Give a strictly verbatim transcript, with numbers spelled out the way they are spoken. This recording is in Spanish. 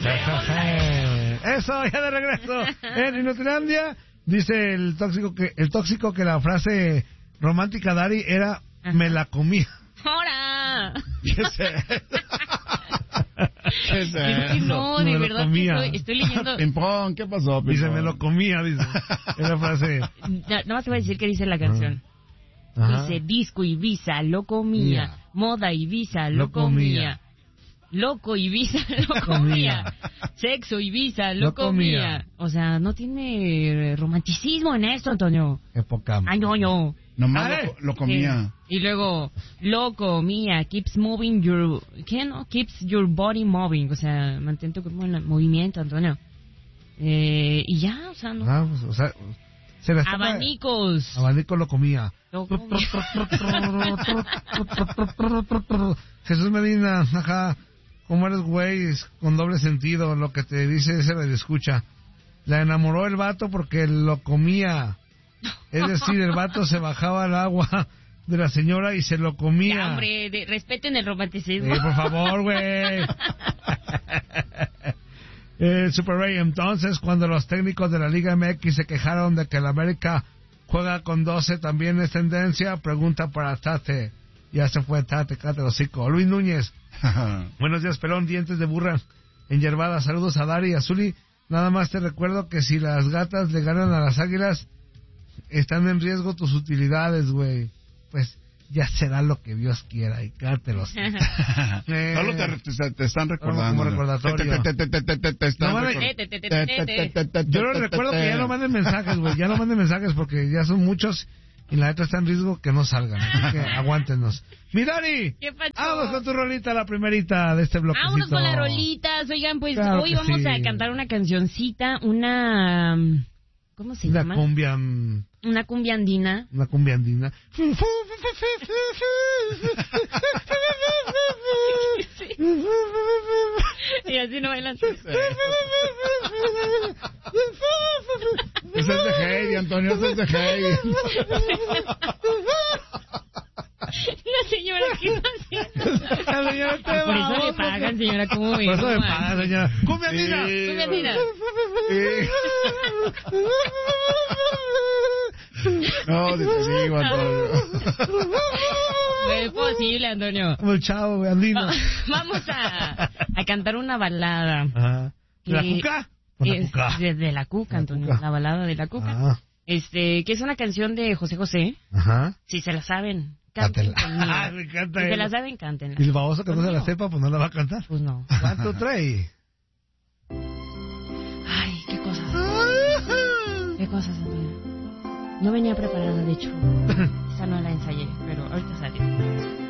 Eso, ya de regreso. En Inutilandia dice el tóxico que el tóxico que la frase romántica Dari era Ajá. me la comía. ¡Hora! ¿Qué es eso? ¿Qué es eso? No, de verdad que estoy, estoy leyendo... Pimpón, ¿qué pasó, Pimpón? Dice, me lo comía, dice. Esa frase. No, no más te voy a decir qué dice la canción. Ajá. Dice, disco Ibiza, lo comía. Mía. Moda Ibiza, lo, lo comía. comía. Loco Ibiza, lo comía. Sexo Ibiza, lo, lo comía. comía. O sea, no tiene romanticismo en esto, Antonio. Qué poca. Ay, no, no. Nomás lo, lo comía. Sí. Y luego, lo comía, keeps moving your... ¿Qué, no? Keeps your body moving. O sea, mantén tu cuerpo en movimiento, Antonio. Eh, y ya, o sea, no... Ah, pues, o sea... Se la Abanicos. Abanico lo comía. Lo comía. Jesús Medina, ajá. ¿Cómo eres, güey? Con doble sentido. Lo que te dice ese radio escucha. La enamoró el vato porque lo comía. Es decir, el vato se bajaba al agua de la señora y se lo comía. Ya, hombre, de, respeten el romanticismo. Sí, por favor, güey. Eh, Super Ray, entonces, cuando los técnicos de la Liga M X se quejaron de que el América juega con doce, ¿también es tendencia? Pregunta para Tate. Ya se fue Tate, cállate el hocico. Luis Núñez. Buenos días, pelón, dientes de burra enyerbada. Saludos a Dari y a Zuli. Nada más te recuerdo que si las gatas le ganan a las águilas, están en riesgo tus utilidades, güey. Pues ya será lo que Dios quiera y cátelos. eh, Solo te, te, te están recordando. Como recordatorio. Yo les recuerdo que ya no manden mensajes, güey. Ya no manden mensajes porque ya son muchos y la neta está en riesgo que no salgan. Así que aguántenos. Mirari, vamos con tu rolita, la primerita de este bloquecito. Vámonos con las rolitas. Oigan, pues claro hoy vamos sí. a cantar una cancioncita, una... ¿Cómo se una llama? Una cumbia... Una cumbia andina. Una cumbia andina. Y así no bailan. Ese es de Heidi, Antonio, ese es de Heidi. La señora, ¿qué no hace? La señora te Por eso va, le pagan, señora, ¿cómo ve? Por eso le pagan, señora. ¡Cumbia andina! Sí. ¡Cumbia andina! No, te digo, Antonio. No es posible, Antonio. Como el chavo, andino. Va, vamos a, a cantar una balada. Ajá. ¿De la cuca? Es, la cuca. De, de la cuca, la Antonio. Cuca. La balada de la cuca. Ah. Este, que es una canción de José José. Ajá. Si se la saben, cántenla. Ah, me encanta. Si se la saben, cántenla. Y el baboso que pues no se la sepa, pues no la va a cantar. Pues no. ¿Cuánto trae? Ay, qué cosas. Qué cosas, Antonio. No venía preparada, de hecho. Esa no la ensayé, pero ahorita salió.